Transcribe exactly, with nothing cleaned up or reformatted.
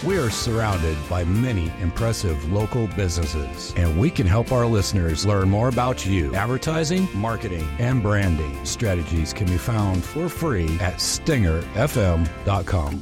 We are surrounded by many impressive local businesses, and we can help our listeners learn more about you. Advertising, marketing, and branding strategies can be found for free at stinger f m dot com.